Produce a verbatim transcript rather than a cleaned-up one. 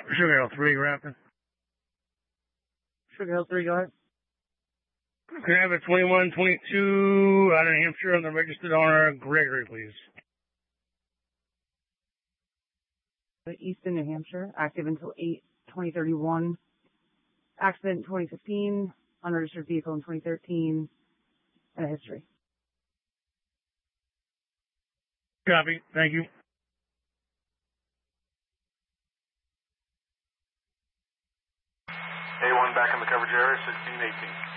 Sugar Hill three, Raptor. Sugar Hill three, go ahead. Can I have a twenty-one twenty-two out of New Hampshire on the registered owner, Gregory, please? Easton, New Hampshire, active until eight twenty thirty-one. Accident in twenty fifteen, unregistered vehicle in twenty thirteen, and a history. Copy. Thank you. A one back in the coverage area, sixteen eighteen.